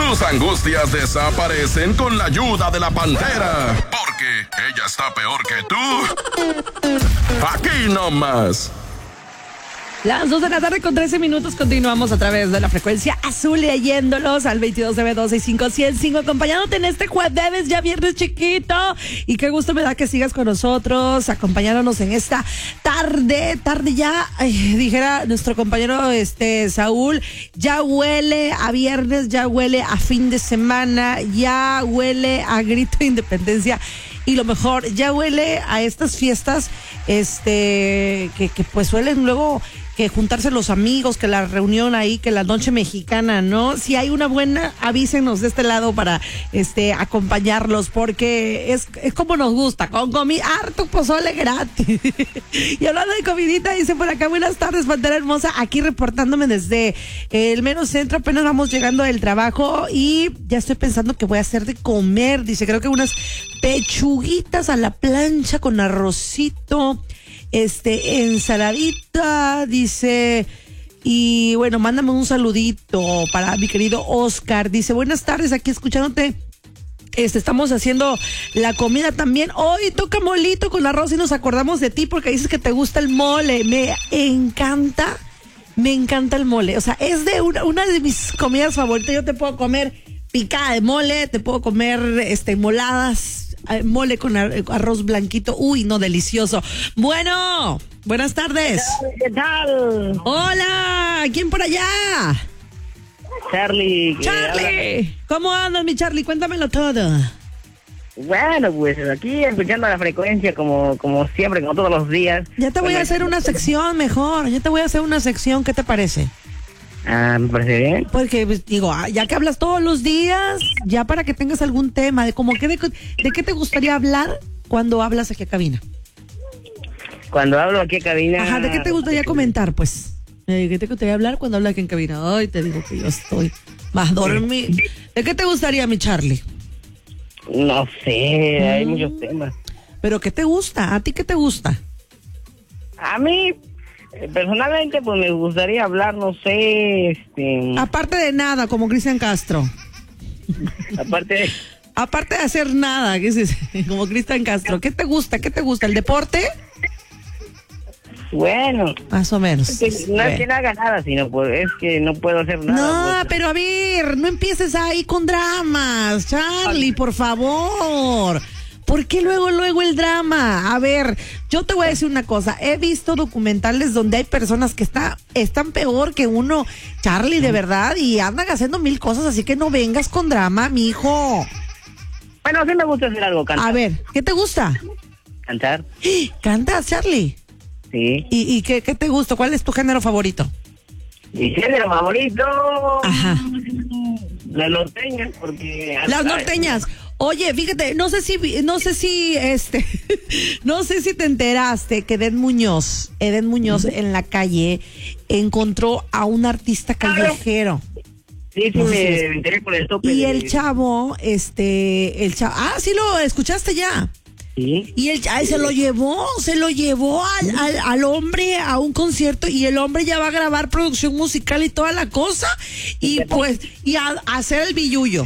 Tus angustias desaparecen con la ayuda de la Pantera. Porque ella está peor que tú. Aquí nomás. Las 2 de la tarde con 13 minutos continuamos a través de la frecuencia azul leyéndolos al 2292651005 acompañándote en este jueves, ya viernes chiquito, y qué gusto me da que sigas con nosotros, acompañándonos en esta tarde ya, dijera nuestro compañero Saúl, ya huele a viernes, ya huele a fin de semana, ya huele a grito de independencia. Y lo mejor, ya huele a estas fiestas, que pues suelen luego que juntarse los amigos, que la reunión ahí, que la noche mexicana, ¿no? Si hay una buena, avísenos de este lado para acompañarlos, porque es como nos gusta, con harto pozole gratis. Y hablando de comidita, dice por acá, buenas tardes, Pantera Hermosa, aquí reportándome desde el mero centro, apenas vamos llegando del trabajo y ya estoy pensando que voy a hacer de comer, dice, creo que unas pechuguitas a la plancha con arrocito, ensaladita, dice, y bueno, mándame un saludito para mi querido Oscar, dice, buenas tardes, aquí escuchándote, estamos haciendo la comida también, hoy toca molito con arroz y nos acordamos de ti porque dices que te gusta el mole, me encanta el mole, o sea, es de una de mis comidas favoritas, yo te puedo comer picada de mole, te puedo comer moladas, mole con arroz blanquito, uy, no, delicioso. Bueno, buenas tardes. ¿Qué tal? Hola, ¿quién por allá? Charlie. ¿Cómo andas, mi Charlie? Cuéntamelo todo. Bueno, pues aquí escuchando la frecuencia como siempre, como todos los días. Ya te voy a hacer una sección mejor, ¿qué te parece? Me parece bien. Porque, pues, digo, ya que hablas todos los días, ya para que tengas algún tema, de qué te gustaría hablar cuando hablas aquí a cabina. Cuando hablo aquí a cabina... Ajá, ¿de qué te gustaría comentar, pues? ¿De qué te gustaría hablar cuando hablas aquí en cabina? Ay, te digo que yo estoy más dormido. ¿De qué te gustaría, mi Charlie? No sé, hay muchos temas. ¿Pero qué te gusta? ¿A ti qué te gusta? A mí... personalmente, pues me gustaría hablar, no sé, Aparte de nada, como Cristian Castro. Aparte de hacer nada, ¿qué es eso? Como Cristian Castro. ¿Qué te gusta? ¿El deporte? Bueno. Más o menos. No es que no haga nada, sino pues es que no puedo hacer nada. No, pero a ver, no empieces ahí con dramas, Charlie, por favor. ¿Por qué luego el drama? A ver, yo te voy a decir una cosa. He visto documentales donde hay personas que están peor que uno, Charlie, de verdad, y andan haciendo mil cosas, así que no vengas con drama, mijo. Bueno, sí me gusta hacer algo, cantar. A ver, ¿qué te gusta? Cantar. ¿Cantas, Charlie? Sí. ¿Y qué te gusta? ¿Cuál es tu género favorito? Mi género favorito... Ajá. Las norteñas, porque... Las norteñas. Oye, fíjate, no sé si te enteraste que Edén Muñoz en la calle encontró a un artista callejero. Sí, me enteré por el tope. Y el chavo, sí lo escuchaste ya. Sí. Y se lo llevó al hombre a un concierto y el hombre ya va a grabar producción musical y toda la cosa y pues, y a hacer el billullo.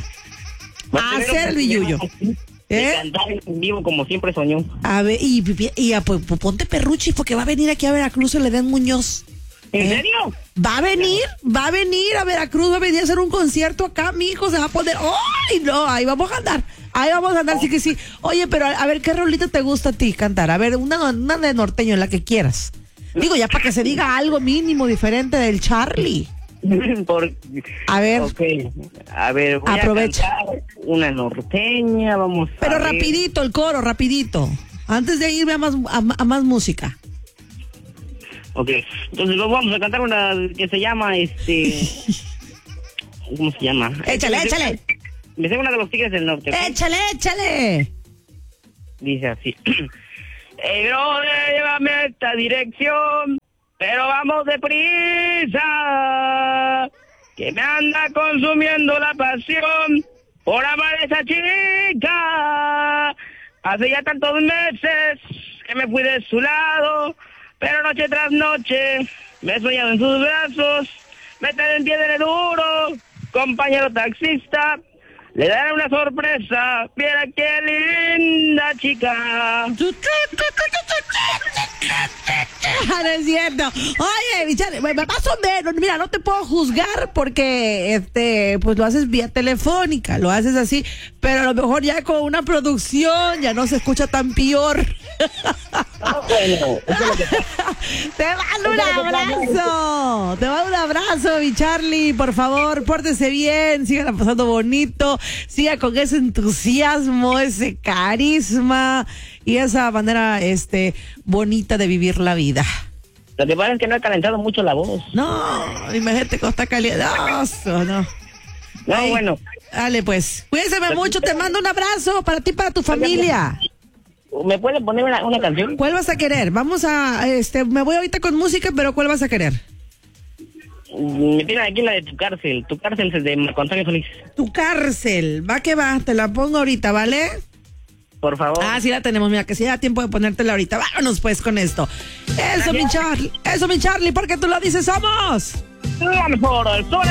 Cantar en vivo como siempre soñó. A ver, pues, ponte perruchi porque va a venir aquí a Veracruz el Edén Muñoz. ¿En serio? Va a venir a Veracruz, va a venir a hacer un concierto acá, mi hijo se va a poner. ¡Ay, no! Ahí vamos a andar, sí que sí. Oye, pero a ver, ¿qué rolita te gusta a ti cantar? A ver, una de norteño, la que quieras. Digo, ya para que se diga algo mínimo diferente del Charlie. A ver. Okay. A ver, voy aprovecha. A cantar una norteña, vamos a Pero ver. rapidito, el coro, rapidito. Antes de irme a más música. Ok, entonces vamos a cantar una que se llama, ¿cómo se llama? Échale. Me sé una de los Tigres del Norte. ¿Okay? Échale. Dice así. Hey, brother, llévame a esta dirección, pero vamos deprisa, que me anda consumiendo la pasión por amar a esa chica. Hace ya tantos meses que me fui de su lado, pero noche tras noche me he soñado en sus brazos, meter en piedra duro, compañero taxista, le daré una sorpresa. Mira qué linda chica. No es cierto. Oye, Michelle, más o menos, mira, no te puedo juzgar porque pues lo haces vía telefónica, lo haces así, pero a lo mejor ya con una producción ya no se escucha tan peor. Bueno, eso es lo que Te mando un abrazo. Te mando un abrazo, mi Charlie. Por favor, pórtese bien, sigan pasando bonito, siga con ese entusiasmo, ese carisma y esa manera bonita de vivir la vida. Lo que pasa es que no he calentado mucho la voz. No, imagínate cómo está caliente. No. No, Ay, bueno. Dale, pues. Cuídense mucho. Te mando un abrazo para ti y para tu familia. ¿Me puede poner una canción? ¿Cuál vas a querer? Vamos a, me voy ahorita con música, pero ¿cuál vas a querer? Me tiran aquí la de Tu Cárcel es de Marco Antonio Solís. Tu Cárcel, va que va, te la pongo ahorita, ¿vale? Por favor. Ah, sí la tenemos, mira, que sí da tiempo de ponértela ahorita. Vámonos pues con esto. Eso, mi Charlie, porque tú lo dices, somos La mejor, el sol